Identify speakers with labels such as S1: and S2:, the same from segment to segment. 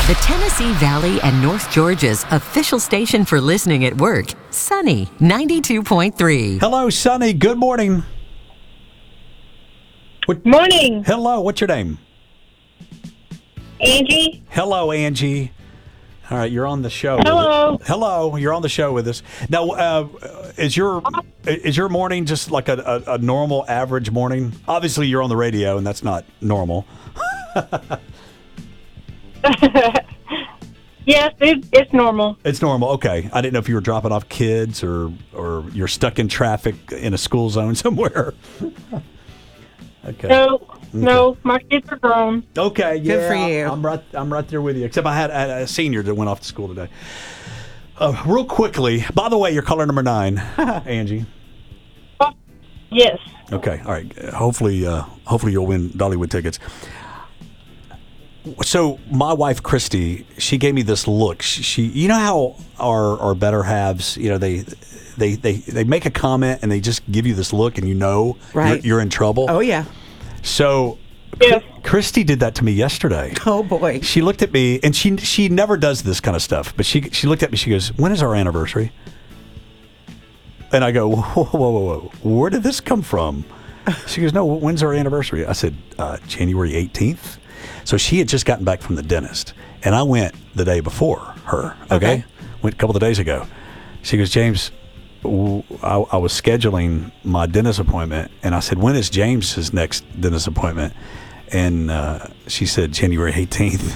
S1: The Tennessee Valley and North Georgia's official station for listening at work, Sunny 92.3.
S2: Hello, Sunny. Good morning.
S3: Morning,
S2: Hello. What's your name?
S3: Angie.
S2: Hello, Angie. All right, you're on the show.
S3: Hello.
S2: Hello, you're on the show with us. Now, is your morning just like a normal, average morning? Obviously, you're on the radio, and that's not normal.
S3: Yes, it's normal.
S2: It's normal. Okay. I didn't know if you were dropping off kids or you're stuck in traffic in a school zone somewhere. Okay.
S3: No, my kids are grown.
S2: Okay. Yeah.
S4: Good for you.
S2: I'm right there with you. Except I had a senior that went off to school today. Real quickly. By the way, you're caller number 9, Angie.
S3: Yes.
S2: Okay. All right. Hopefully you'll win Dollywood tickets. So my wife Christy, she gave me this look. She you know how our better halves, they make a comment and they just give you this look and
S4: Right.
S2: you're in trouble.
S4: Oh, yeah.
S2: So
S3: Yes.
S2: Christy did that to me yesterday.
S4: Oh, boy.
S2: She looked at me and she never does this kind of stuff, but she looked at me. She goes, "When is our anniversary?" And I go, whoa. Where did this come from? She goes, "No, when's our anniversary?" I said, January 18th. So she had just gotten back from the dentist, and I went the day before her. Okay. Went a couple of days ago. She goes, "James, I was scheduling my dentist appointment," and I said, "When is James's next dentist appointment?" And she said, "January 18th.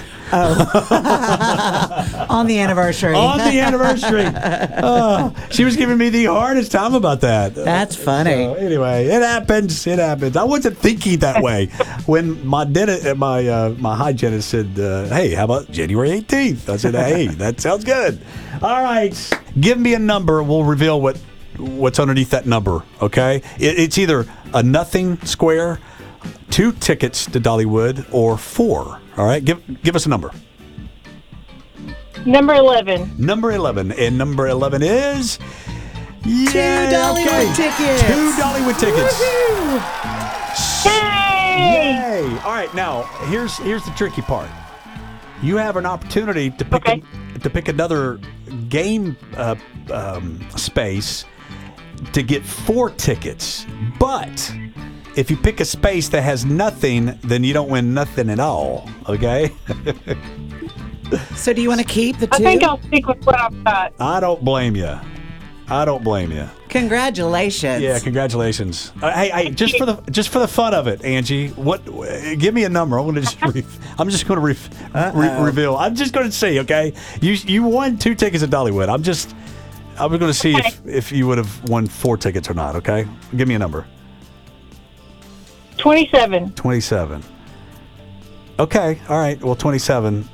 S4: On the anniversary.
S2: On the anniversary. She was giving me the hardest time about that.
S4: That's funny.
S2: So, anyway, it happens. I wasn't thinking that way when my dentist, my hygienist said, "Hey, how about January 18th?" I said, "Hey, that sounds good." All right, give me a number. We'll reveal what's underneath that number. Okay, it's either a nothing square, 2 tickets to Dollywood, or 4. All right, give us a number.
S3: Number 11.
S2: Number 11. And number 11 is...
S4: 2 Dollywood tickets.
S2: 2 Dollywood tickets.
S3: Yay!
S2: Yay! All right, now, here's the tricky part. You have an opportunity to pick another game space to get 4 tickets. But if you pick a space that has nothing, then you don't win nothing at all. Okay?
S4: So do you want to keep the 2?
S3: I think I'll stick with what I've got.
S2: I don't blame you.
S4: Congratulations.
S2: Yeah, congratulations. Hey, just for the fun of it, Angie. Give me a number. I'm just going to reveal. I'm just going to see. Okay, you won 2 tickets at Dollywood. I was going to see if you would have won 4 tickets or not. Okay, give me a number.
S3: 27.
S2: 27. Okay, all right. Well, 27.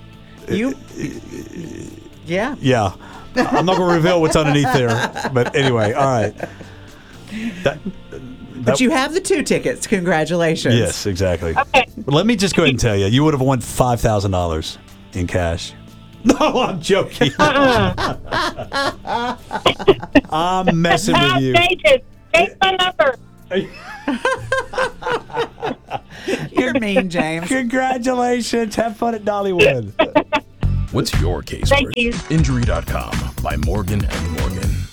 S4: Yeah.
S2: Yeah. I'm not going to reveal what's underneath there. But anyway, all right.
S4: But you have the 2 tickets. Congratulations.
S2: Yes, exactly.
S3: Okay.
S2: Let me just go ahead and tell you, you would have won $5,000 in cash. No, I'm joking. I'm messing with you.
S3: Change my number.
S4: You're mean, James.
S2: Congratulations. Have fun at Dollywood.
S5: What's your case
S3: Thank
S5: worth?
S3: you.
S5: Injury.com by Morgan & Morgan.